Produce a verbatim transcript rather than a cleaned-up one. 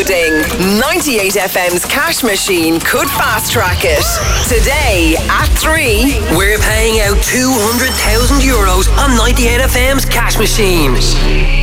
loading. ninety-eight F M's cash machine could fast track it. Today at three, we're paying out two hundred thousand euros on ninety-eight F M's cash machine.